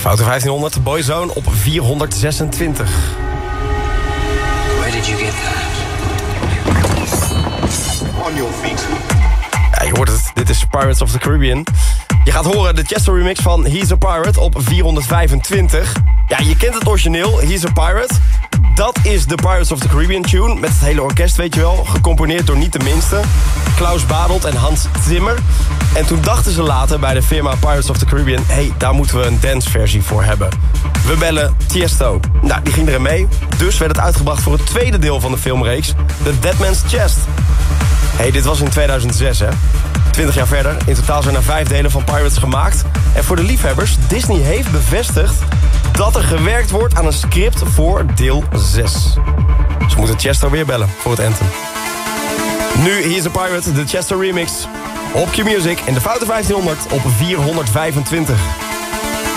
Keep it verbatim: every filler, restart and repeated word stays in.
Foute vijftienhonderd, Boyzone op vierhonderdzesentwintig. Where did you get that? On your feet. Ja, je hoort het. Dit is Pirates of the Caribbean. Je gaat horen de Chesto remix van He's a Pirate op vierhonderdvijfentwintig. Ja, je kent het origineel, He's a Pirate. Dat is de Pirates of the Caribbean tune. Met het hele orkest, weet je wel. Gecomponeerd door niet de minste. Klaus Badelt en Hans Zimmer. En toen dachten ze later bij de firma Pirates of the Caribbean... hé, hey, daar moeten we een danceversie voor hebben. We bellen Tiesto. Nou, die ging erin mee. Dus werd het uitgebracht voor het tweede deel van de filmreeks. The Dead Man's Chest. Hé, hey, dit was in tweeduizend zes, hè. twintig jaar verder. In totaal zijn er vijf delen van Pirates gemaakt. En voor de liefhebbers, Disney heeft bevestigd... dat er gewerkt wordt aan een script voor deel zes. Ze moeten Chesto weer bellen voor het anthem. Nu, He's a Pirate, de Chesto remix. Op Q-Music in de Foute vijftienhonderd op vierhonderdvijfentwintig.